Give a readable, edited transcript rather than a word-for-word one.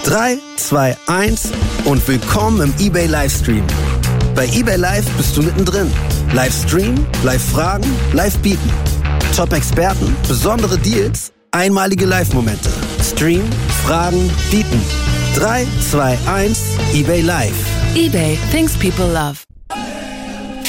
3, 2, 1 und willkommen im eBay Livestream. Bei eBay Live bist du mittendrin. Livestream, Live-Fragen, Live-Bieten. Top-Experten, besondere Deals, einmalige Live-Momente. Stream, Fragen, Bieten. 3, 2, 1, eBay Live. eBay, things people love.